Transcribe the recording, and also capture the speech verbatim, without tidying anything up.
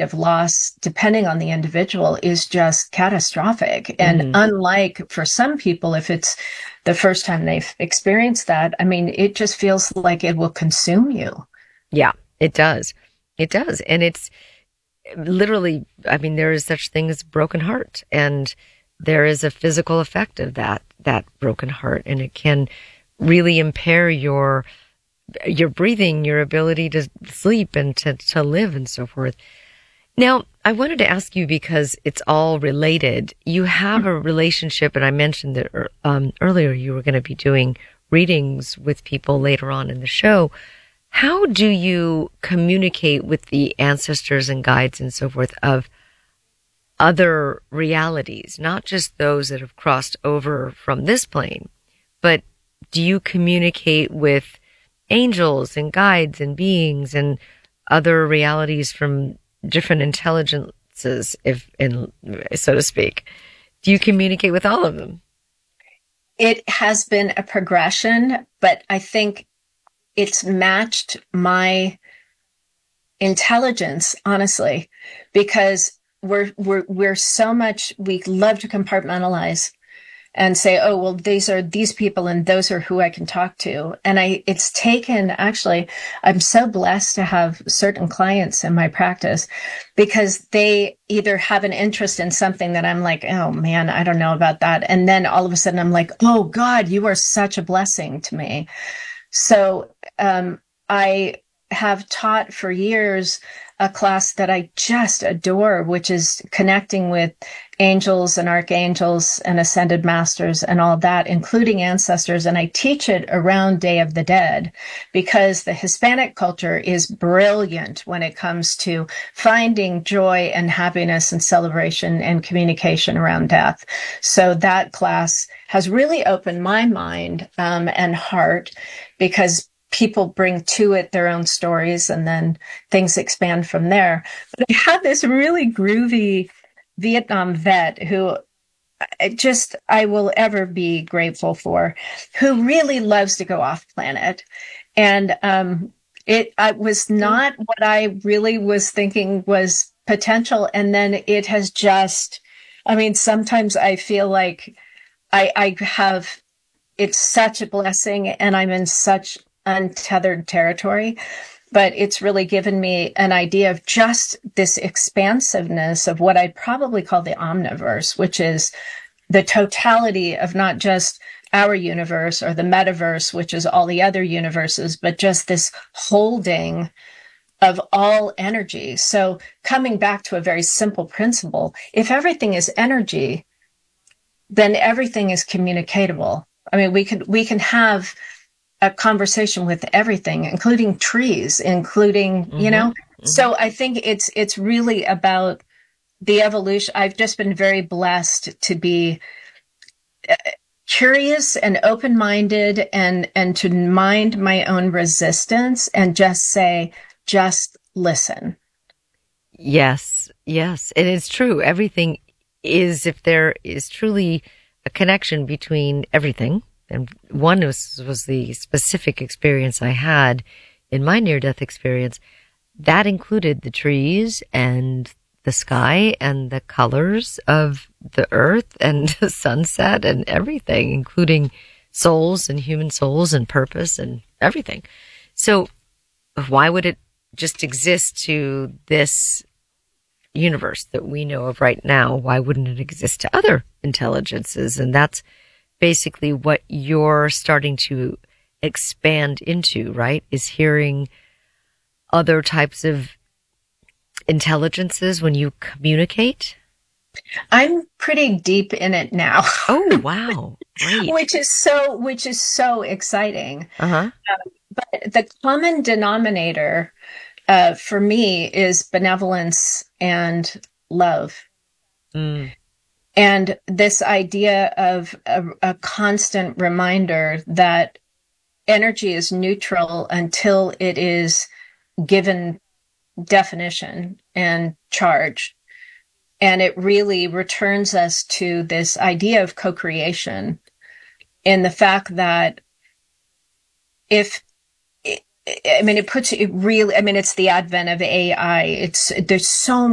of loss, depending on the individual, is just catastrophic. And Mm-hmm. unlike for some people, if it's the first time they've experienced that, I mean, it just feels like it will consume you. Yeah, it does. It does. And it's literally, I mean, there is such thing as broken heart, and there is a physical effect of that, that broken heart, and it can really impair your, your breathing, your ability to sleep and to, to live and so forth. Now, I wanted to ask you, because it's all related. You have a relationship, and I mentioned that um, earlier you were going to be doing readings with people later on in the show. How do you communicate with the ancestors and guides and so forth of other realities, not just those that have crossed over from this plane, but do you communicate with angels and guides and beings and other realities from different intelligences, if in so to speak? Do you communicate with all of them? It has been a progression, but I think it's matched my intelligence, honestly, because we're we're we're so much, we love to compartmentalize and say, oh, well, these are these people and those are who I can talk to. And I, it's taken, actually, I'm so blessed to have certain clients in my practice because they either have an interest in something that I'm like, oh man, I don't know about that. And then all of a sudden I'm like, oh God, you are such a blessing to me. So um, I have taught for years a class that I just adore, which is connecting with angels and archangels and ascended masters and all that, including ancestors. And I teach it around Day of the Dead because the Hispanic culture is brilliant when it comes to finding joy and happiness and celebration and communication around death. So that class has really opened my mind um, and heart, because people bring to it their own stories and then things expand from there. But I had this really groovy Vietnam vet who I just, I will ever be grateful for, who really loves to go off planet. And um, it I was not what I really was thinking was potential. And then it has just, I mean, sometimes I feel like I, I have, it's such a blessing and I'm in such untethered territory, but it's really given me an idea of just this expansiveness of what I'd probably call the omniverse, which is the totality of not just our universe or the metaverse, which is all the other universes, but just this holding of all energy. So coming back to a very simple principle, if everything is energy, then everything is communicatable. I mean, we can, we can have a conversation with everything, including trees, including, mm-hmm. you know, mm-hmm. So I think it's, it's really about the evolution. I've just been very blessed to be curious and open-minded and, and to mind my own resistance and just say, just listen. Yes. Yes. And it's true. Everything is, if there is truly a connection between everything. And one was, was the specific experience I had in my near-death experience. That included the trees and the sky and the colors of the earth and the sunset and everything, including souls and human souls and purpose and everything. So why would it just exist to this universe that we know of right now? Why wouldn't it exist to other intelligences? And that's basically what you're starting to expand into, right? Is hearing other types of intelligences when you communicate? I'm pretty deep in it now. Oh, wow. Great. Which is so, which is so exciting. Uh-huh. Um, but the common denominator uh, for me is benevolence and love. Mm. And this idea of a, a constant reminder that energy is neutral until it is given definition and charge. And it really returns us to this idea of co-creation in the fact that if, I mean, it puts it really, I mean, it's the advent of A I. It's, there's so